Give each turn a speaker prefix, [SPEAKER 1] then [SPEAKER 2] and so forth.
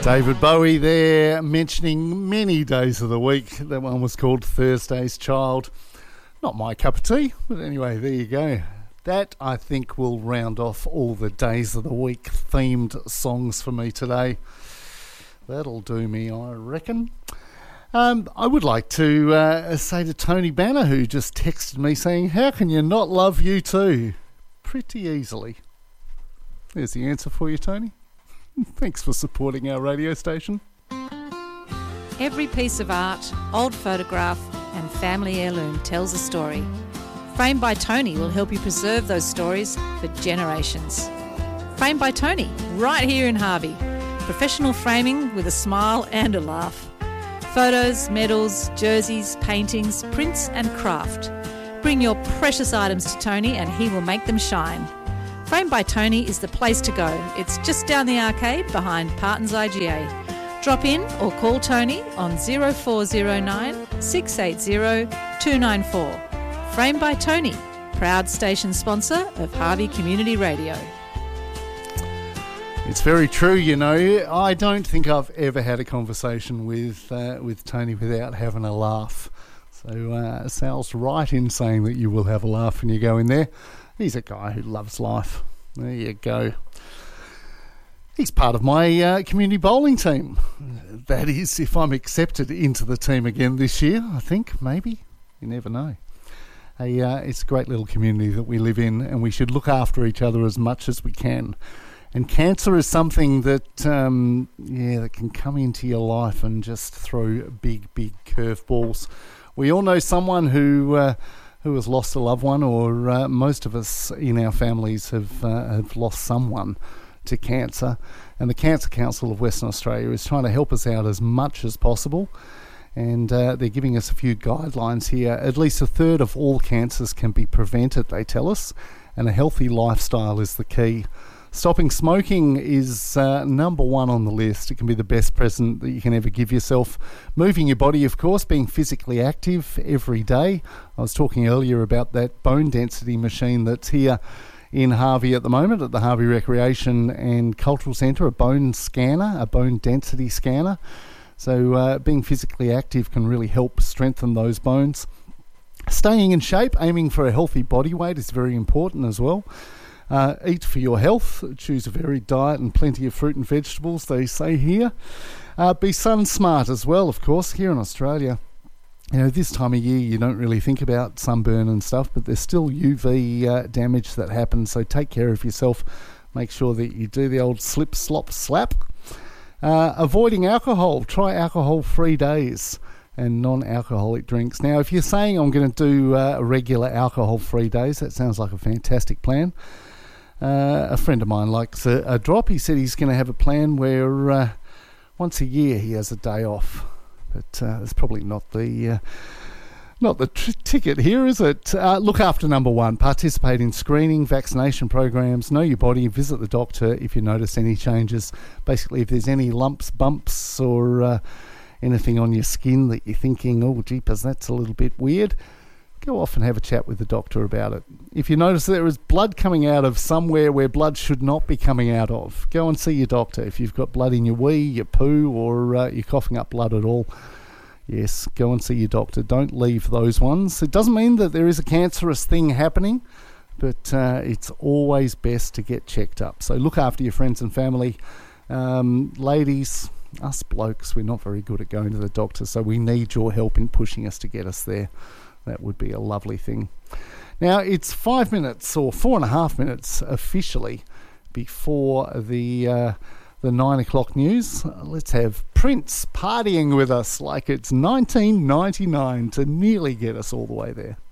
[SPEAKER 1] David Bowie there, mentioning many days of the week. That one was called Thursday's Child. Not my cup of tea, but anyway, there you go. That, I think, will round off all the days of the week themed songs for me today. That'll do me, I reckon. I would like to say to Tony Banner, who just texted me saying, how can you not love U2? Pretty easily. There's the answer for you, Tony. Thanks for supporting our radio station.
[SPEAKER 2] Every piece of art, old photograph and family heirloom tells a story. Framed by Tony will help you preserve those stories for generations. Framed by Tony, right here in Harvey. Professional framing with a smile and a laugh. Photos, medals, jerseys, paintings, prints and craft. Bring your precious items to Tony and he will make them shine. Framed by Tony is the place to go. It's just down the arcade behind Parton's IGA. Drop in or call Tony on 0409 680 294. Framed by Tony, proud station sponsor of Harvey Community Radio.
[SPEAKER 1] It's very true, you know. I don't think I've ever had a conversation with Tony without having a laugh. So Sal's right in saying that you will have a laugh when you go in there. He's a guy who loves life. There you go. He's part of my community bowling team. That is, if I'm accepted into the team again this year, I think, maybe. You never know. It's a great little community that we live in, and we should look after each other as much as we can. And cancer is something that, that can come into your life and just throw big, big curveballs. We all know someone who has lost a loved one, or most of us in our families have lost someone to cancer. And the Cancer Council of Western Australia is trying to help us out as much as possible. And they're giving us a few guidelines here. At least a third of all cancers can be prevented, they tell us. And a healthy lifestyle is the key. Stopping smoking is number one on the list. It can be the best present that you can ever give yourself. Moving your body, of course, being physically active every day. I was talking earlier about that bone density machine that's here in Harvey at the moment at the Harvey Recreation and Cultural Centre, a bone scanner, a bone density scanner. So being physically active can really help strengthen those bones. Staying in shape, aiming for a healthy body weight is very important as well. Eat for your health, choose a varied diet and plenty of fruit and vegetables, they say here. Be sun smart as well, of course, here in Australia. You know, this time of year you don't really think about sunburn and stuff, but there's still UV damage that happens, so take care of yourself. Make sure that you do the old slip, slop, slap. Avoiding alcohol, try alcohol-free days and non-alcoholic drinks. Now, if you're saying I'm going to do regular alcohol-free days, that sounds like a fantastic plan. A friend of mine likes a drop. He said he's going to have a plan where once a year he has a day off. But it's probably not the ticket here, is it? Look after number one. Participate in screening, vaccination programs, know your body, visit the doctor if you notice any changes. Basically, if there's any lumps, bumps, or anything on your skin that you're thinking, oh, jeepers, that's a little bit weird, go off and have a chat with the doctor about it. If you notice there is blood coming out of somewhere where blood should not be coming out of, go and see your doctor. If you've got blood in your wee, your poo, or you're coughing up blood at all, yes, go and see your doctor. Don't leave those ones. It doesn't mean that there is a cancerous thing happening, but it's always best to get checked up. So look after your friends and family. Ladies, us blokes, we're not very good at going to the doctor, so we need your help in pushing us to get us there. That would be a lovely thing. Now, it's 5 minutes or 4.5 minutes officially before the 9 o'clock news. Let's have Prince partying with us like it's 1999 to nearly get us all the way there.